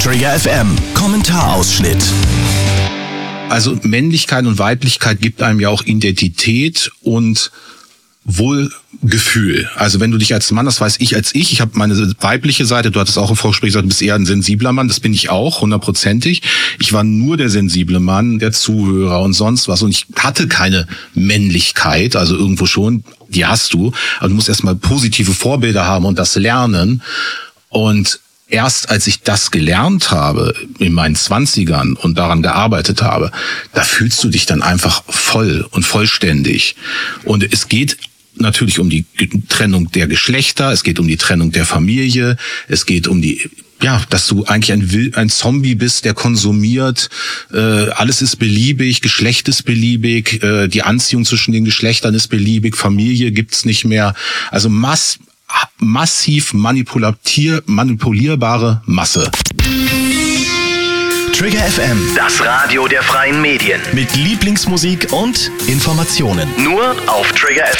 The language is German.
Trigger FM Kommentarausschnitt. Also Männlichkeit und Weiblichkeit gibt einem ja auch Identität und Wohlgefühl. Also wenn du dich als Mann, das weiß ich als ich habe meine weibliche Seite, du hattest auch im Vorgespräch gesagt, du bist eher ein sensibler Mann, das bin ich auch, 100%. Ich war nur der sensible Mann, der Zuhörer und sonst was und ich hatte keine Männlichkeit, also irgendwo schon, die hast du, aber du musst erstmal positive Vorbilder haben und das lernen und erst als ich das gelernt habe in meinen 20ern und daran gearbeitet habe, da fühlst du dich dann einfach voll und vollständig. Und es geht natürlich um die Trennung der Geschlechter, es geht um die Trennung der Familie, es geht um die, ja, dass du eigentlich ein Zombie bist, der konsumiert, alles ist beliebig, Geschlecht ist beliebig, die Anziehung zwischen den Geschlechtern ist beliebig, Familie gibt's nicht mehr. Also massiv manipulierbare Masse. Trigger FM, Das Radio der freien Medien. mit Lieblingsmusik und Informationen. Nur auf Trigger FM.